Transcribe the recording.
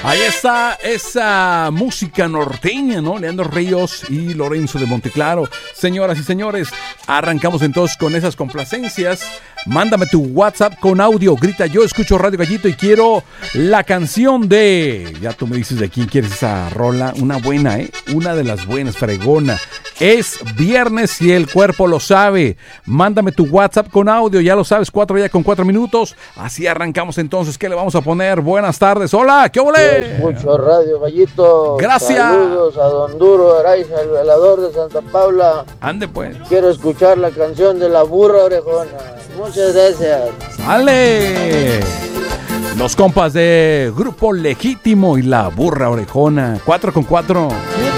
Ahí está esa música norteña, ¿no? Leandro Ríos y Lorenzo de Monteclaro. Señoras y señores, arrancamos entonces con esas complacencias. Mándame tu WhatsApp con audio. Grita, yo escucho Radio Gallito y quiero la canción de... Ya tú me dices de quién quieres esa rola. Una buena, ¿eh? Una de las buenas, fregona. Es viernes y el cuerpo lo sabe. Mándame tu WhatsApp con audio. Ya lo sabes, 4 ya con 4 minutos. Así arrancamos entonces. ¿Qué le vamos a poner? Buenas tardes. Hola, ¿qué ole? Mucho Radio Gallito. Gracias. Saludos a Don Duro Araiza, el velador de Santa Paula. Ande pues. Quiero escuchar la canción de La Burra Orejona. Muchas gracias. ¡Sale! Los compas de Grupo Legítimo y La Burra Orejona. 4 con 4.